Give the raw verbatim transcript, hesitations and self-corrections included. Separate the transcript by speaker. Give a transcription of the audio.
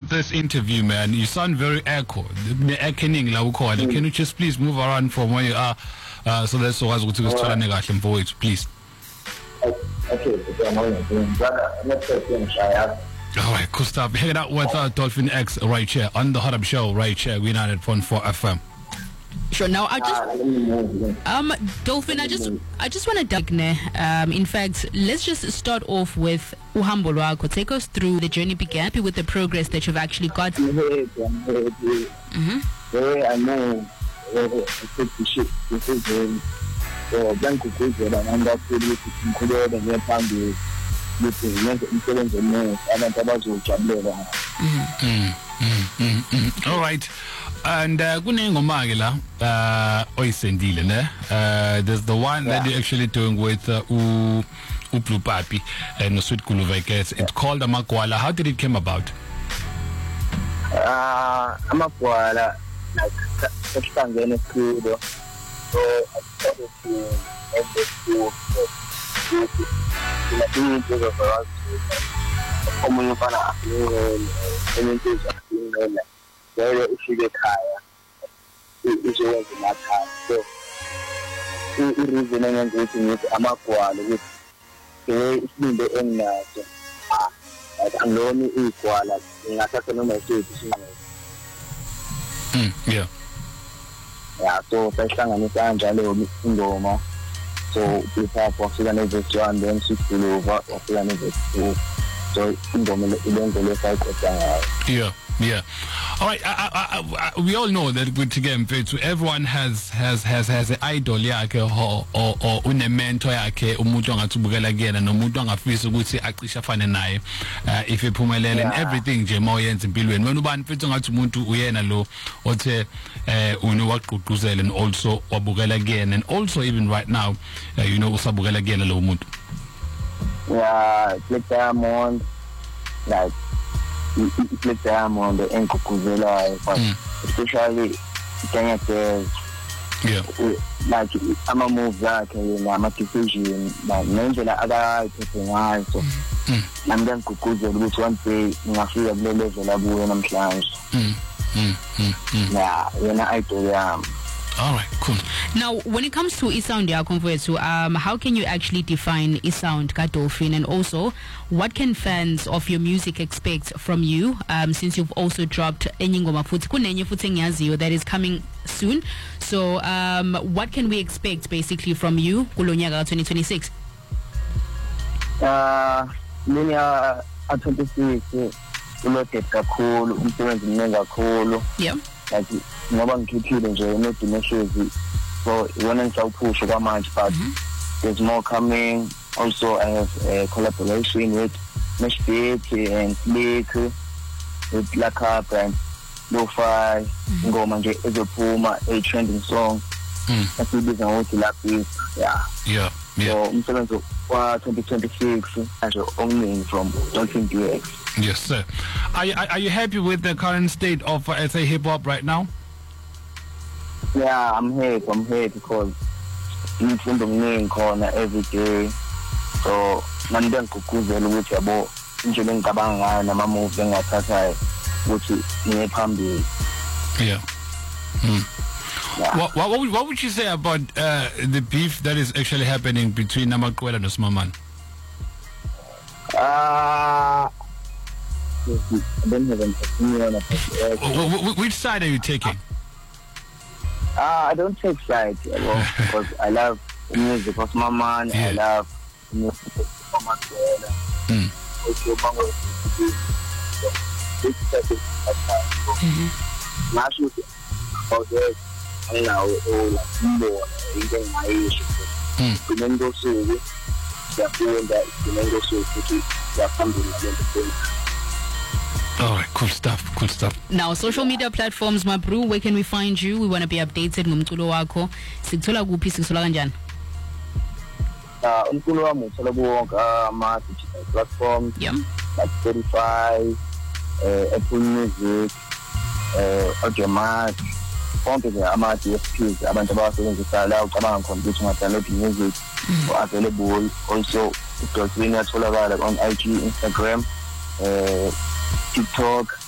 Speaker 1: this interview, man. You sound very echo. Can you just please move around from where you are, uh, so that's what I was going to voice, please.
Speaker 2: Okay,
Speaker 1: all right, cool stuff. Hanging out with uh, Dolphin X right here on the Hot Up Show right here, one ninety point four F M.
Speaker 3: Sure. Now I just um Dolphin, I just I just want to duck ne. Um, in fact, let's just start off with uhambo lwakho. Take us through the journey began, happy with the progress that you've actually got.
Speaker 2: Mm-hmm. Yeah, I know. fifty shit. This is um. So, thank you, and I'm not really included in your family. With the insurance and more, and I'm about to travel.
Speaker 1: All right. And kunengomagela uh oyisendile ne uh there's the one yeah. that you're actually doing with uh, u Blue Papi and Sweet Kuluvekes. It's called Amakwala. How did it come about?
Speaker 2: Uh Amakwala, like Sangene Kudo. So I started to end the school in a few years of us common fana communities of female very issue get higher. It is always not high. So it is an engaging with Amakwala with the in the end ah like I'm the only equal like in a certain number of
Speaker 1: yeah.
Speaker 2: Yeah, so first time I'm going to Ngoma. So people for Sudanese and then six kilo over or Sudanese two. So Ngoma eventually five percent.
Speaker 1: Yeah, yeah. All right, I, I, I, we all know that with game so everyone has has has has an idol yakhe or or or une mentor yakhe umuntu ongathubukela kuyena nomuntu ongafisa ukuthi acisha afane naye if ephumelele and everything nje mayenza empilweni wena ubani mfethu ngathi umuntu uyena lo othe eh unowaqhuquzela and also wabukela kuyena and also even right now uh, you know usabukela kuyena lo muntu.
Speaker 2: Yeah, click diamond like it's like diamond the enkukuzela but especially Kenya says
Speaker 1: yeah
Speaker 2: like I'm a move that and I'm a decision but nendlela akayiphethe ngayo so nami ngikukuzela ukuthi one day ngafika kule level labuyo namhlanje.
Speaker 1: Mm mm mm.
Speaker 2: Yeah, yena idol yami.
Speaker 1: All right, cool.
Speaker 3: Now, when it comes to isound yakho, um, how can you actually define isound ka Dolphin, and also what can fans of your music expect from you? Um, since you've also dropped enye ngoma futhi kunenye futhi engiyaziyo that is coming soon. So, um, what can we expect basically from you kulo nyaka twenty twenty-six?
Speaker 2: Uh, mina a twenty-six uloted kakhulu, umsebenzi mningi kakhulu.
Speaker 3: Yeah.
Speaker 2: Like ngoba ngikhiphile nje ne-dimensions so iwona ngisawuphusha kwamanje but there's more coming. Also I have a collaboration with Mesh Beat and Slick with Black Up and Lo-Fi ngoma nje ezophuma a trending song asibiza ngokuthi lapho yeah
Speaker 1: yeah yeah
Speaker 2: so umsebenzi wa twenty twenty-six nje omningi from Dolphin X.
Speaker 1: Yes, sir. Are you, are you happy with the current state of uh, S A hip hop right now?
Speaker 2: Yeah, I'm happy. I'm happy because it's in the main corner every day. So, I'm going to go to the yabo. Injili ngicabanga ngayo nama move engathatha ukuthi ngiyephambi.
Speaker 1: Yeah. Hmm. Yeah. What, what, what, would, what would you say about uh, the beef that is actually happening between Amakwala and Osmaman?
Speaker 2: Ah. Uh, I don't have an opinion of
Speaker 1: which side are you taking?
Speaker 2: Ah, uh, I don't take sides well, because I love music of my man. Yeah. I love music of my man.
Speaker 1: Mm.
Speaker 2: Also, about this, I know, like more, even my age. Remember, so they're doing that. Remember, so they're coming to
Speaker 1: all right, cool stuff, cool stuff.
Speaker 3: Now, social media platforms, my bro, where can we find you? We want to be updated ngomculo wakho. Sikuthola kuphi sikuthola kanjani?
Speaker 2: Uh, umculo wami uthola kuwonke ama digital platforms.
Speaker 3: Yeah.
Speaker 2: Like Spotify, uh, Apple Music, uh, Audiomack, konke nje ama D S Ps abantu abasebenzisa la ucabanga khona ukuthi unga-download music available. Also, Dolphin atholakala on I G, Instagram, uh, TikTok,